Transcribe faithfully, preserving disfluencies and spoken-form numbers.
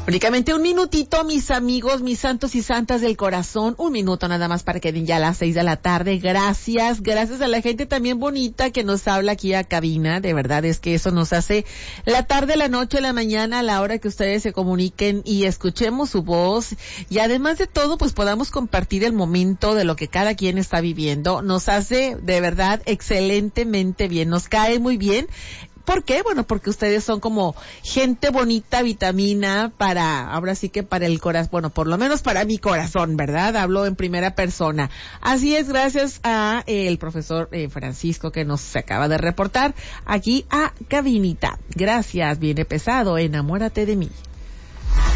Únicamente un minutito, mis amigos, mis santos y santas del corazón, un minuto nada más para que den ya las seis de la tarde. Gracias, gracias a la gente también bonita que nos habla aquí a cabina. De verdad es que eso nos hace la tarde, la noche, la mañana, a la hora que ustedes se comuniquen y escuchemos su voz. Y además de todo, pues podamos compartir el momento de lo que cada quien está viviendo. Nos hace de verdad excelentemente bien, nos cae muy bien. ¿Por qué? Bueno, porque ustedes son como gente bonita, vitamina para, ahora sí que para el corazón, bueno, por lo menos para mi corazón, ¿verdad? Hablo en primera persona. Así es, gracias a eh, el profesor eh, Francisco que nos acaba de reportar aquí a cabinita. Gracias, viene pesado, enamórate de mí.